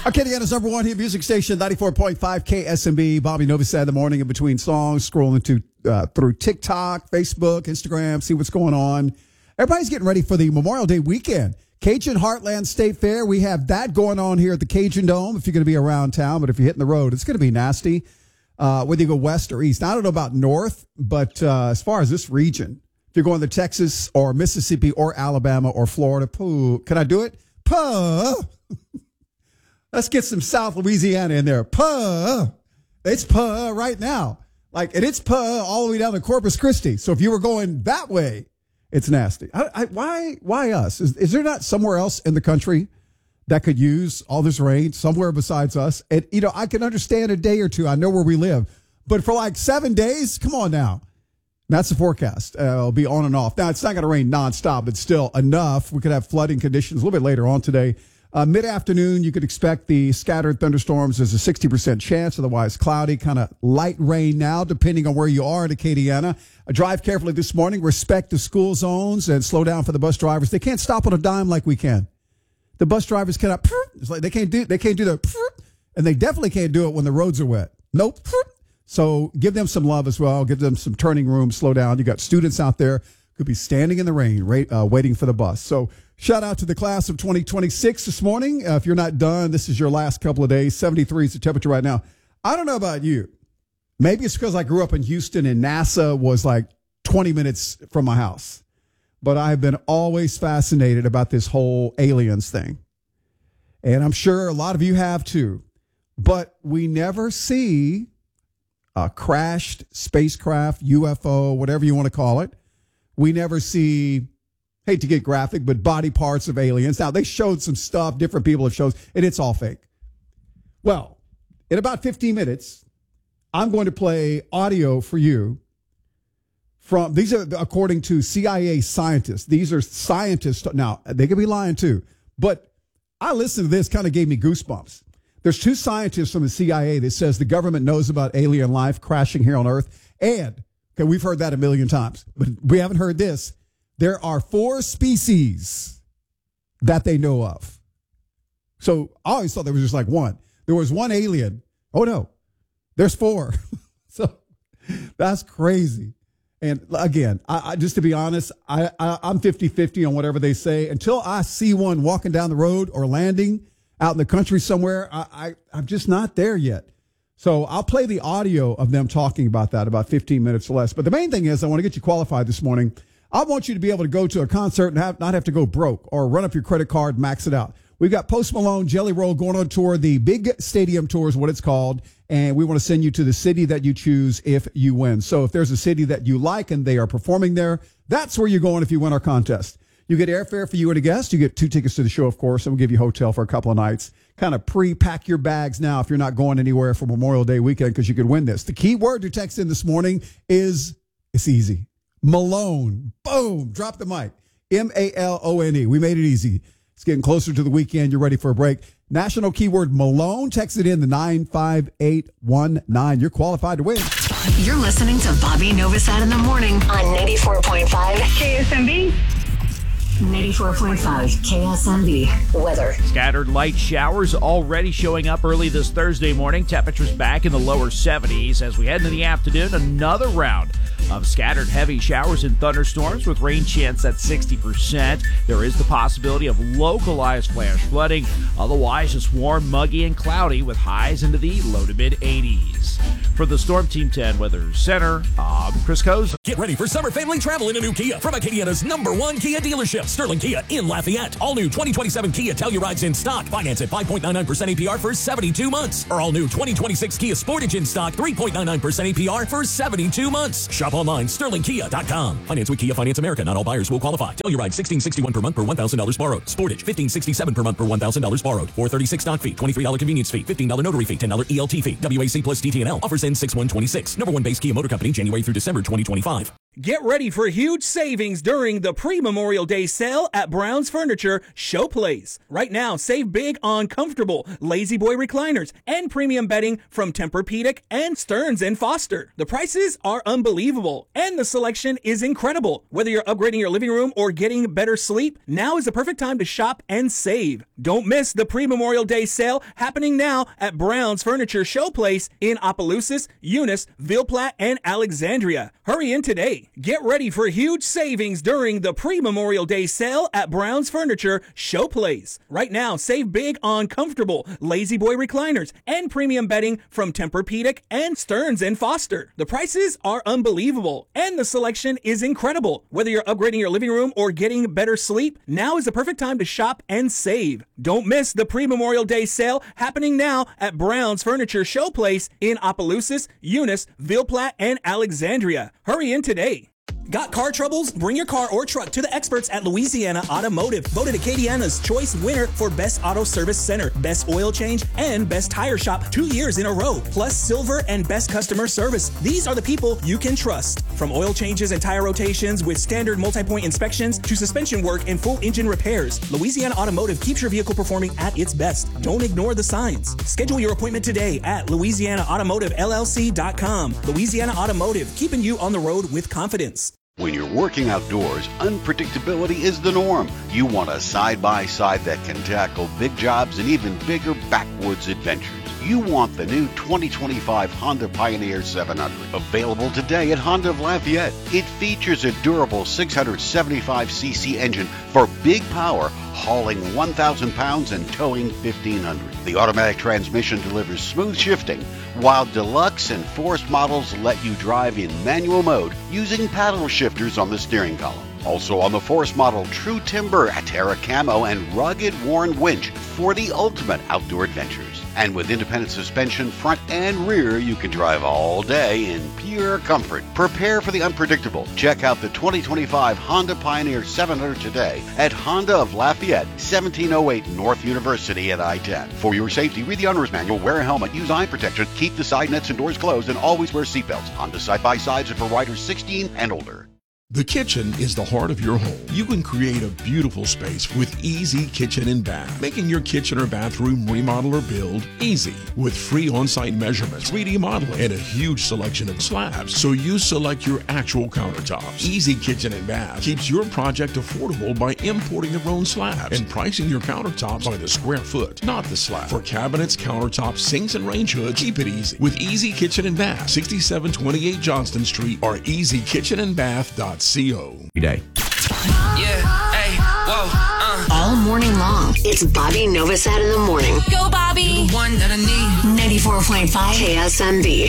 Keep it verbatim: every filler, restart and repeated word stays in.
Acadiana's number one hit music station, ninety-four point five K S M B. Bobby Novosad in the morning in between songs, scrolling to, uh, through TikTok, Facebook, Instagram, see what's going on. Everybody's getting ready for the Memorial Day weekend. Cajun Heartland State Fair, we have that going on here at the Cajun Dome if you're going to be around town. But if you're hitting the road, it's going to be nasty, uh, whether you go west or east. Now, I don't know about north, but uh, as far as this region, if you're going to Texas or Mississippi or Alabama or Florida, poo, can I do it? Puh. Let's get some South Louisiana in there. Puh. It's puh right now. Like, and it's puh all the way down to Corpus Christi. So if you were going that way, it's nasty. I, I, why why us? Is, is there not somewhere else in the country that could use all this rain, somewhere besides us? And, you know, I can understand a day or two. I know where we live. But for like seven days, come on now. That's the forecast. Uh, it'll be on and off. Now, it's not going to rain nonstop, but still enough. We could have flooding conditions a little bit later on today. Uh, mid-afternoon, you could expect the scattered thunderstorms. There's a sixty percent chance, otherwise cloudy, kind of light rain now, depending on where you are in Acadiana. Uh, drive carefully this morning. Respect the school zones and slow down for the bus drivers. They can't stop on a dime like we can. The bus drivers cannot. It's like they can't do. They can't do the, and they definitely can't do it when the roads are wet. Nope. So give them some love as well. Give them some turning room. Slow down. You got students out there could be standing in the rain, right, uh, waiting for the bus. So. Shout out to the class of twenty twenty-six this morning. Uh, if you're not done, this is your last couple of days. seventy-three is the temperature right now. I don't know about you. Maybe it's because I grew up in Houston and NASA was like twenty minutes from my house. But I've been always fascinated about this whole aliens thing. And I'm sure a lot of you have too. But we never see a crashed spacecraft, U F O, whatever you want to call it. We never see... Hate to get graphic, but body parts of aliens. Now, they showed some stuff. Different people have showed, and it's all fake. Well, in about fifteen minutes, I'm going to play audio for you from, these are according to C I A scientists. These are scientists. Now, they could be lying too, but I listened to this, kind of gave me goosebumps. There's two scientists from the C I A that says the government knows about alien life crashing here on Earth. And, okay, we've heard that a million times, but we haven't heard this. There are four species that they know of. So I always thought there was just like one. There was one alien. Oh, no. There's four. So that's crazy. And again, I, I, just to be honest, I, I, I'm fifty-fifty on whatever they say. Until I see one walking down the road or landing out in the country somewhere, I, I, I'm just not there yet. So I'll play the audio of them talking about that, about fifteen minutes or less. But the main thing is I want to get you qualified this morning. I want you to be able to go to a concert and have, not have to go broke or run up your credit card, max it out. We've got Post Malone, Jelly Roll going on tour. The Big Stadium Tour is what it's called. And we want to send you to the city that you choose if you win. So if there's a city that you like and they are performing there, that's where you're going if you win our contest. You get airfare for you and a guest. You get two tickets to the show, of course, and we'll give you a hotel for a couple of nights. Kind of pre-pack your bags now if you're not going anywhere for Memorial Day weekend because you could win this. The key word to text in this morning is, it's easy. Malone. Boom. Drop the mic. M A L O N E. We made it easy. It's getting closer to the weekend. You're ready for a break. National keyword Malone. Text it in to nine five eight one nine. You're qualified to win. You're listening to Bobby Novosad in the morning on ninety-four point five K S M B. ninety-four point five K S M B weather. Scattered light showers already showing up early this Thursday morning. Temperatures back in the lower seventies. As we head into the afternoon, another round of scattered heavy showers and thunderstorms with rain chance at sixty percent. There is the possibility of localized flash flooding. Otherwise, it's warm, muggy, and cloudy with highs into the low to mid eighties. For the Storm Team ten Weather Center, I'm Chris Coase. Get ready for summer family travel in a new Kia from Acadiana's number one Kia dealership, Sterling Kia in Lafayette. All new twenty twenty-seven Kia Telluride's in stock. Finance at five point nine nine percent A P R for seventy-two months. Or all new twenty twenty-six Kia Sportage in stock, three point nine nine percent A P R for seventy-two months. Shop online, sterling kia dot com. Finance with Kia Finance America. Not all buyers will qualify. Telluride sixteen sixty-one per month per one thousand dollars borrowed. Sportage fifteen sixty-seven per month per one thousand dollars borrowed. four thirty-six stock fee, twenty-three dollars convenience fee, fifteen dollars notary fee, ten dollars E L T fee. W A C plus D T N L. Offers end six one twenty-six. Number one base Kia Motor Company, January through December twenty twenty-five. Get ready for huge savings during the pre-Memorial Day sale at Brown's Furniture Showplace. Right now, save big on comfortable Lazy Boy recliners and premium bedding from Tempur-Pedic and Stearns and Foster. The prices are unbelievable and the selection is incredible. Whether you're upgrading your living room or getting better sleep, now is the perfect time to shop and save. Don't miss the pre-Memorial Day sale happening now at Brown's Furniture Showplace in Opelousas, Eunice, Ville Platte, and Alexandria. Hurry in today. Get ready for huge savings during the pre-Memorial Day sale at Brown's Furniture Showplace. Right now, save big on comfortable Lazy Boy recliners and premium bedding from Tempur-Pedic and Stearns and Foster. The prices are unbelievable and the selection is incredible. Whether you're upgrading your living room or getting better sleep, now is the perfect time to shop and save. Don't miss the pre-Memorial Day sale happening now at Brown's Furniture Showplace in Opelousas, Eunice, Ville Platte, and Alexandria. Hurry in today. Got car troubles? Bring your car or truck to the experts at Louisiana Automotive. Voted Acadiana's choice winner for Best Auto Service Center, Best Oil Change, and Best Tire Shop two years in a row. Plus Silver and Best Customer Service. These are the people you can trust. From oil changes and tire rotations with standard multi-point inspections to suspension work and full engine repairs, Louisiana Automotive keeps your vehicle performing at its best. Don't ignore the signs. Schedule your appointment today at Louisiana Automotive L L C dot com. Louisiana Automotive, keeping you on the road with confidence. When you're working outdoors, unpredictability is the norm. You want a side-by-side that can tackle big jobs and even bigger backwoods adventures. You want the new twenty twenty-five Honda Pioneer seven hundred, available today at Honda of Lafayette. It features a durable six hundred seventy-five c c engine for big power, hauling one thousand pounds and towing fifteen hundred. The automatic transmission delivers smooth shifting, while Deluxe and Forest models let you drive in manual mode using paddle shifters on the steering column. Also on the Forest model, True Timber, Terra Camo, and rugged worn winch for the ultimate outdoor adventures. And with independent suspension, front and rear, you can drive all day in pure comfort. Prepare for the unpredictable. Check out the twenty twenty-five Honda Pioneer seven hundred today at Honda of Lafayette, seventeen oh eight North University at I ten. For your safety, read the owner's manual, wear a helmet, use eye protection, keep the side nets and doors closed, and always wear seatbelts. Honda side-by-sides are for riders sixteen and older. The kitchen is the heart of your home. You can create a beautiful space with Easy Kitchen and Bath, making your kitchen or bathroom remodel or build easy with free on-site measurements, three D modeling, and a huge selection of slabs, so you select your actual countertops. Easy Kitchen and Bath keeps your project affordable by importing their own slabs and pricing your countertops by the square foot, not the slab. For cabinets, countertops, sinks, and range hoods, keep it easy with Easy Kitchen and Bath, sixty-seven twenty-eight Johnston Street or easy kitchen and bath dot co. Day. Yeah, hey, whoa, uh. All morning long, it's Bobby Novosad in the morning. Go, Bobby. You're the one that I need. ninety-four point five K S M B.